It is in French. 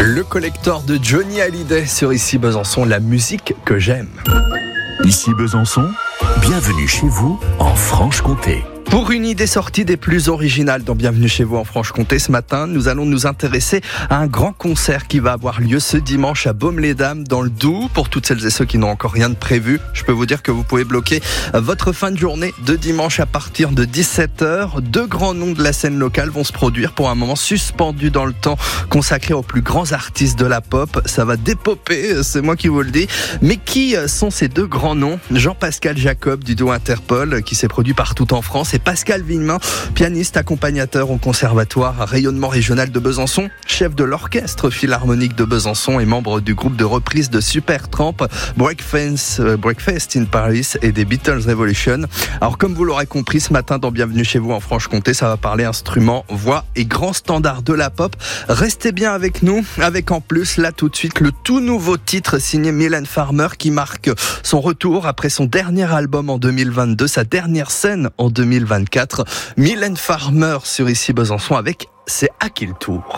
Le collector de Johnny Hallyday sur Ici Besançon, la musique que j'aime. Ici Besançon, bienvenue chez vous en Franche-Comté. Pour une idée sortie des plus originales dans Bienvenue chez vous en Franche-Comté, ce matin, nous allons nous intéresser à un grand concert qui va avoir lieu ce dimanche à Baume-les-Dames dans le Doubs. Pour toutes celles et ceux qui n'ont encore rien de prévu, je peux vous dire que vous pouvez bloquer votre fin de journée de dimanche à partir de 17h. Deux grands noms de la scène locale vont se produire pour un moment suspendu dans le temps, consacré aux plus grands artistes de la pop. Ça va dépoper, c'est moi qui vous le dis. Mais qui sont ces deux grands noms ? Jean-Pascal Jacob du duo Interpol, qui s'est produit partout en France, et Pascal Villemain, pianiste accompagnateur au conservatoire rayonnement régional de Besançon, chef de l'orchestre philharmonique de Besançon et membre du groupe de reprise de Supertramp, Breakfast in Paris et des Beatles Revolution. Alors comme vous l'aurez compris ce matin dans Bienvenue chez vous en Franche-Comté, ça va parler instruments, voix et grands standards de la pop. Restez bien avec nous, avec en plus là tout de suite le tout nouveau titre signé Mylène Farmer qui marque son retour après son dernier album en 2022, sa dernière scène en 2024. Mylène Farmer sur Ici Besançon avec C'est à qui le tour ?